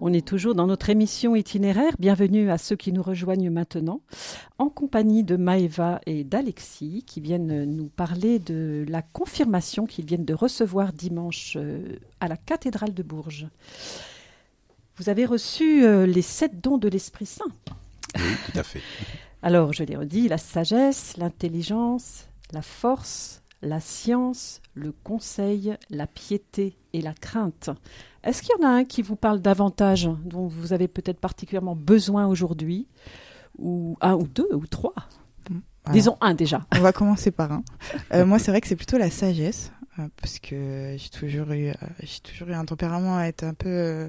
On est toujours dans notre émission itinéraire. Bienvenue à ceux qui nous rejoignent maintenant, en compagnie de Maëva et d'Alexis, qui viennent nous parler de la confirmation qu'ils viennent de recevoir dimanche à la cathédrale de Bourges. Vous avez reçu les 7 dons de l'Esprit Saint. Oui, tout à fait. Alors, je les redis, la sagesse, l'intelligence, la force, la science, le conseil, la piété et la crainte. Est-ce qu'il y en a un qui vous parle davantage, dont vous avez peut-être particulièrement besoin aujourd'hui, ou un ou deux ou trois? Alors, disons un déjà. On va commencer par un. Moi, c'est vrai que c'est plutôt la sagesse, parce que j'ai toujours eu un tempérament à être un peu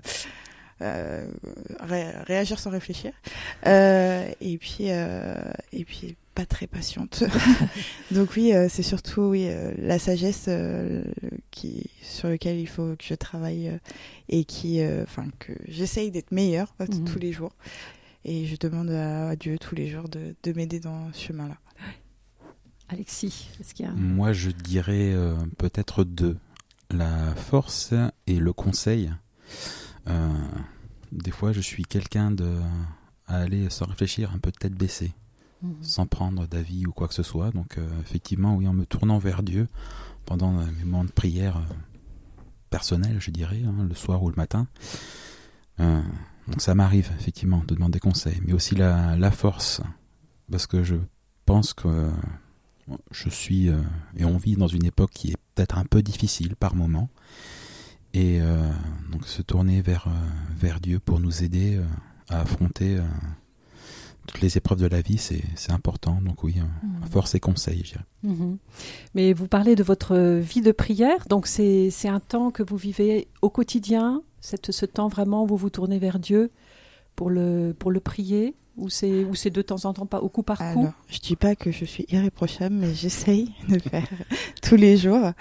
réagir sans réfléchir, et puis pas très patiente. Donc oui, c'est surtout la sagesse sur laquelle il faut que je travaille et que j'essaye d'être meilleure tous les jours. Et je demande à Dieu tous les jours de m'aider dans ce chemin-là. Alexis, est-ce qu'il y a Moi, je dirais peut-être 2. La force et le conseil. Des fois, je suis quelqu'un à aller sans réfléchir, un peu de tête baissée, sans prendre d'avis ou quoi que ce soit. Donc, effectivement, oui, en me tournant vers Dieu pendant mes moments de prière personnels, je dirais, le soir ou le matin. Donc, ça m'arrive, effectivement, de demander conseil. Mais aussi la force, parce que je pense que je suis, et on vit dans une époque qui est peut-être un peu difficile par moments. Et donc se tourner vers Dieu pour nous aider à affronter toutes les épreuves de la vie, c'est important. Donc oui, force et conseil, je dirais. Mais vous parlez de votre vie de prière, donc c'est un temps que vous vivez au quotidien, ce temps vraiment où vous vous tournez vers Dieu pour le prier, ou c'est de temps en temps, pas au coup par coup? Alors, je dis pas que je suis irréprochable, mais j'essaye de le faire tous les jours.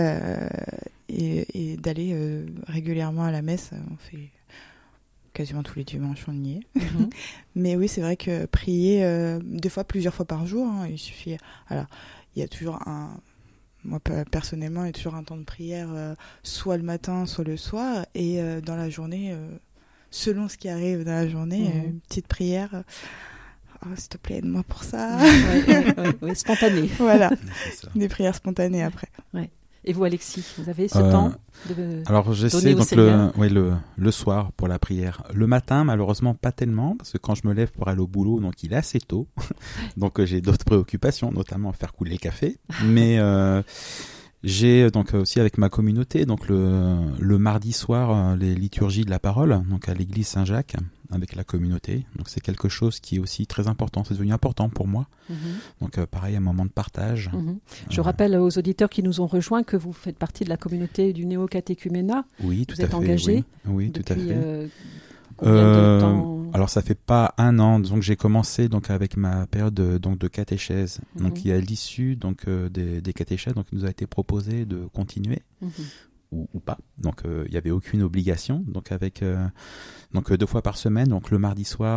Et d'aller régulièrement à la messe. On fait quasiment tous les dimanches, on y est. Mais oui, c'est vrai que prier des fois plusieurs fois par jour, il suffit. Alors, il y a toujours moi personnellement, il y a toujours un temps de prière, soit le matin, soit le soir, et dans la journée, selon ce qui arrive dans la journée, une petite prière. Oh, s'il te plaît, aide-moi pour ça. Oui, spontané. Voilà, des prières spontanées après. Ouais. Et vous, Alexis, vous avez ce temps de alors j'essaie donc le soir pour la prière. Le matin, malheureusement, pas tellement, parce que quand je me lève pour aller au boulot, donc il est assez tôt. Donc j'ai d'autres préoccupations, notamment faire couler le café. Mais j'ai donc aussi avec ma communauté, donc le mardi soir, les liturgies de la parole, donc à l'église Saint-Jacques, avec la communauté. Donc c'est quelque chose qui est aussi très important, c'est devenu important pour moi. Donc pareil, un moment de partage. Je rappelle aux auditeurs qui nous ont rejoints que vous faites partie de la communauté du néo-catéchuménat. Oui, tout à fait. Vous êtes engagé oui, tout à fait. Combien de temps? Alors ça fait pas un an, donc j'ai commencé donc avec ma période de catéchèse. Donc à l'issue donc des catéchèses, donc il nous a été proposé de continuer. Ou pas. Donc il y avait aucune obligation. Donc avec 2 fois par semaine, donc le mardi soir